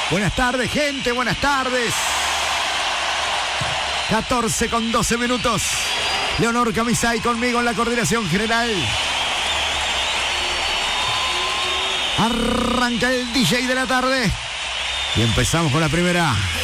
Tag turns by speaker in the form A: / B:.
A: Buenas tardes, gente, buenas tardes. 14:12. Leonor Camisay conmigo en la coordinación general. Arranca el DJ de la tarde y empezamos con la primera.